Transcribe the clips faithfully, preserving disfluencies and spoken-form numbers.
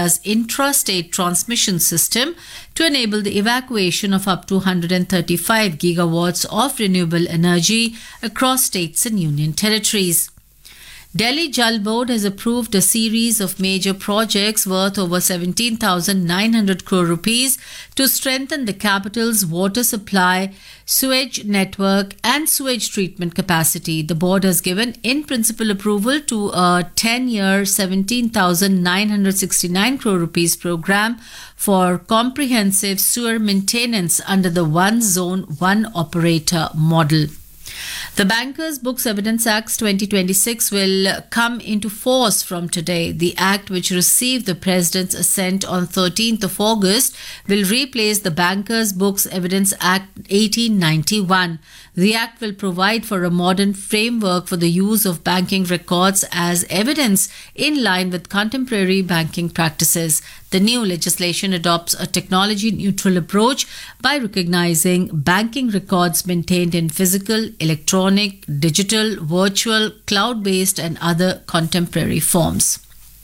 India's intra-state transmission system to enable the evacuation of up to one hundred thirty-five gigawatts of renewable energy across states and union territories. Delhi Jal Board has approved a series of major projects worth over seventeen thousand nine hundred crore rupees to strengthen the capital's water supply, sewage network and sewage treatment capacity. The board has given in-principle approval to a ten-year seventeen thousand nine hundred sixty-nine crore rupees program for comprehensive sewer maintenance under the One Zone, One Operator model. The Bankers Books Evidence Act twenty twenty-six will come into force from today. The act, which received the President's assent on thirteenth of August, will replace the Bankers Books Evidence Act eighteen ninety-one. The act will provide for a modern framework for the use of banking records as evidence in line with contemporary banking practices. The new legislation adopts a technology-neutral approach by recognizing banking records maintained in physical, electronic, digital, virtual, cloud-based and other contemporary forms.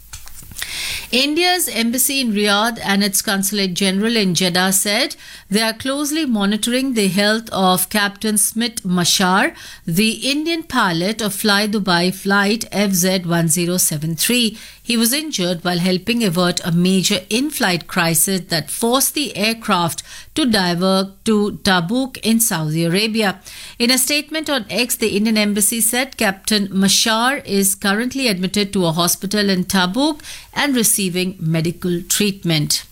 India's embassy in Riyadh and its consulate general in Jeddah said they are closely monitoring the health of Captain Smit Mashar, the Indian pilot of Fly Dubai flight F Z one zero seven three. He was injured while helping avert a major in-flight crisis that forced the aircraft to divert to Tabuk in Saudi Arabia. In a statement on X, the Indian embassy said Captain Mashar is currently admitted to a hospital in Tabuk and receiving medical treatment.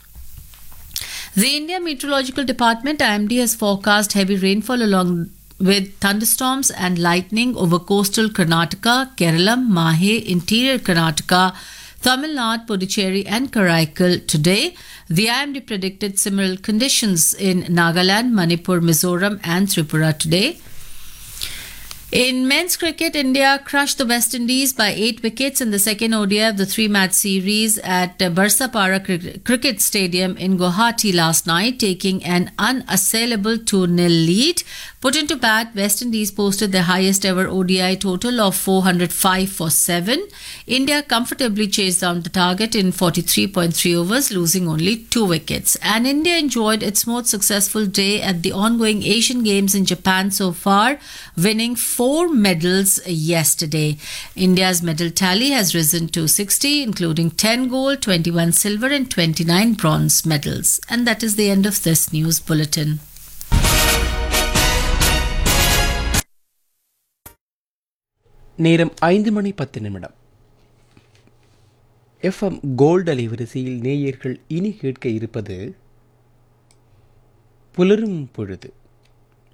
The India Meteorological Department I M D has forecast heavy rainfall along with thunderstorms and lightning over coastal Karnataka, Kerala, Mahe, interior Karnataka, Tamil Nadu, Puducherry and Karaikal today. The I M D predicted similar conditions in Nagaland, Manipur, Mizoram and Tripura today. In men's cricket, India crushed the West Indies by eight wickets in the second O D I of the three-match series at Barsapara Cricket Stadium in Guwahati last night, taking an unassailable two nil lead. Put into bat, West Indies posted their highest ever O D I total of four hundred five for seven. India comfortably chased down the target in forty-three point three overs, losing only two wickets. And India enjoyed its most successful day at the ongoing Asian Games in Japan so far, winning four medals yesterday. India's medal tally has risen to sixty, including ten gold, twenty-one silver and twenty-nine bronze medals. And that is the end of this news bulletin. நேரம் ஐந்து மணி பத்து நிமிடம். FM gold அலைவரிசையில் நேயர்கள் இனி கேட்க இருப்பது புலரும் பொழுது.